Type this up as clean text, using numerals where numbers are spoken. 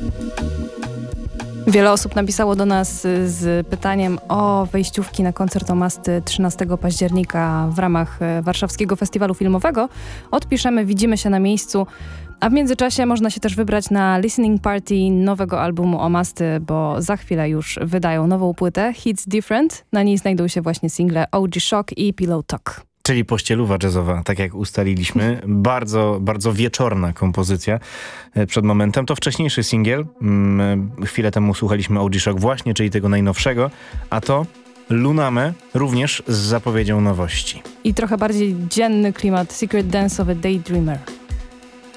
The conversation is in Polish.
Wiele osób napisało do nas z pytaniem o wejściówki na koncert Omasty 13 października w ramach Warszawskiego Festiwalu Filmowego. Odpiszemy, widzimy się na miejscu. A w międzyczasie można się też wybrać na listening party nowego albumu Omasty, bo za chwilę już wydają nową płytę Hits Different. Na niej znajdą się właśnie single OG Shock i Pillow Talk. Czyli pościeluwa jazzowa, tak jak ustaliliśmy. Bardzo, bardzo wieczorna kompozycja przed momentem. To wcześniejszy singiel. Chwilę temu słuchaliśmy OG Shock właśnie, czyli tego najnowszego. A to Luname, również z zapowiedzią nowości. I trochę bardziej dzienny klimat Secret Dance of a Daydreamer.